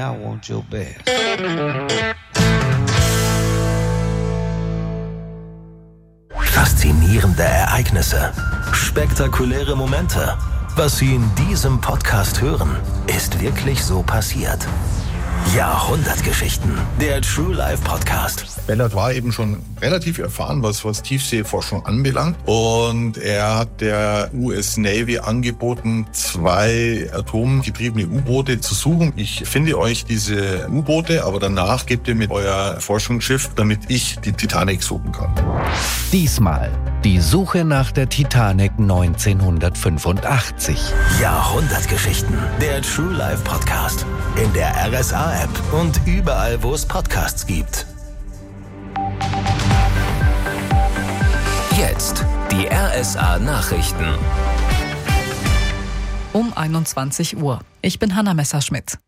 I want your best. Faszinierende Ereignisse, spektakuläre Momente. Was Sie in diesem Podcast hören, ist wirklich so passiert. Jahrhundertgeschichten, der True Life Podcast. Bellard war eben schon relativ erfahren, was Tiefseeforschung anbelangt. Und er hat der US Navy angeboten, 2 atomgetriebene U-Boote zu suchen. Ich finde euch diese U-Boote, aber danach gebt ihr mir euer Forschungsschiff, damit ich die Titanic suchen kann. Diesmal die Suche nach der Titanic 1985. Jahrhundertgeschichten, der True Life Podcast. In der RSA-App und überall, wo es Podcasts gibt. Jetzt die RSA-Nachrichten. Um 21 Uhr. Ich bin Hanna Messerschmidt.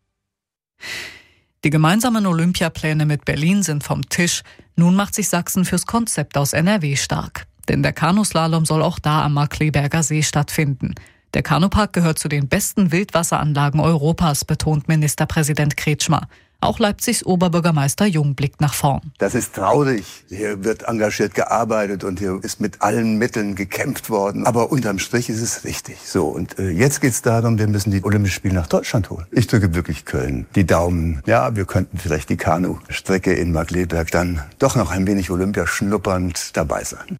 Die gemeinsamen Olympiapläne mit Berlin sind vom Tisch. Nun macht sich Sachsen fürs Konzept aus NRW stark. Denn der Kanuslalom soll auch da am Markkleeberger See stattfinden. Der Kanupark gehört zu den besten Wildwasseranlagen Europas, betont Ministerpräsident Kretschmer. Auch Leipzigs Oberbürgermeister Jung blickt nach vorn. Das ist traurig. Hier wird engagiert gearbeitet und hier ist mit allen Mitteln gekämpft worden. Aber unterm Strich ist es richtig. So, und jetzt geht's darum, wir müssen die Olympischen Spiele nach Deutschland holen. Ich drücke wirklich Köln die Daumen. Ja, wir könnten vielleicht die Kanu-Strecke in Markkleeberg dann doch noch ein wenig olympiaschnuppernd dabei sein.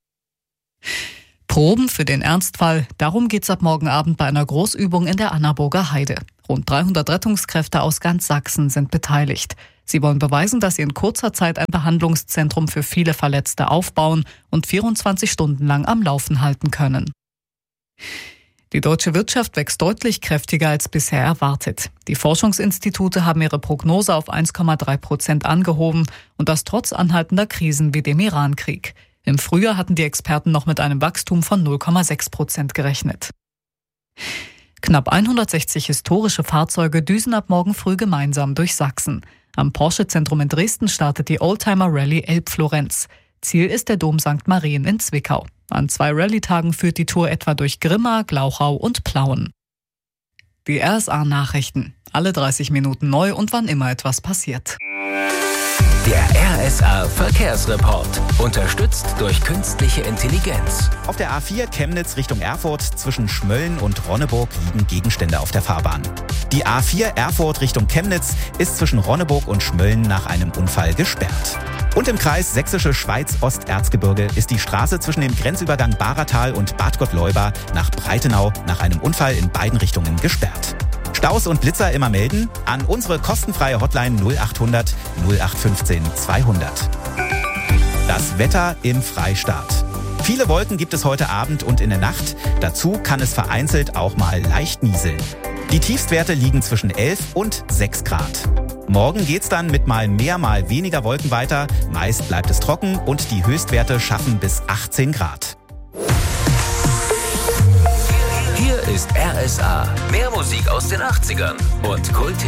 Proben für den Ernstfall. Darum geht's ab morgen Abend bei einer Großübung in der Annaburger Heide. Rund 300 Rettungskräfte aus ganz Sachsen sind beteiligt. Sie wollen beweisen, dass sie in kurzer Zeit ein Behandlungszentrum für viele Verletzte aufbauen und 24 Stunden lang am Laufen halten können. Die deutsche Wirtschaft wächst deutlich kräftiger als bisher erwartet. Die Forschungsinstitute haben ihre Prognose auf 1,3% angehoben und das trotz anhaltender Krisen wie dem Irankrieg. Im Frühjahr hatten die Experten noch mit einem Wachstum von 0,6% gerechnet. Knapp 160 historische Fahrzeuge düsen ab morgen früh gemeinsam durch Sachsen. Am Porsche-Zentrum in Dresden startet die Oldtimer-Rallye Elbflorenz. Ziel ist der Dom St. Marien in Zwickau. An 2 Rallye-Tagen führt die Tour etwa durch Grimma, Glauchau und Plauen. Die RSA-Nachrichten. Alle 30 Minuten neu und wann immer etwas passiert. Der RSA-Verkehrsreport. Unterstützt durch künstliche Intelligenz. Auf der A4 Chemnitz Richtung Erfurt zwischen Schmölln und Ronneburg liegen Gegenstände auf der Fahrbahn. Die A4 Erfurt Richtung Chemnitz ist zwischen Ronneburg und Schmölln nach einem Unfall gesperrt. Und im Kreis Sächsische Schweiz-Osterzgebirge ist die Straße zwischen dem Grenzübergang Bahratal und Bad Gottleuba nach Breitenau nach einem Unfall in beiden Richtungen gesperrt. Staus und Blitzer immer melden an unsere kostenfreie Hotline 0800 0815 200. Das Wetter im Freistaat. Viele Wolken gibt es heute Abend und in der Nacht. Dazu kann es vereinzelt auch mal leicht nieseln. Die Tiefstwerte liegen zwischen 11 und 6 Grad. Morgen geht's dann mit mal mehr, mal weniger Wolken weiter. Meist bleibt es trocken und die Höchstwerte schaffen bis 18 Grad. Hier ist RSA. Mehr Musik aus den 80ern und Kult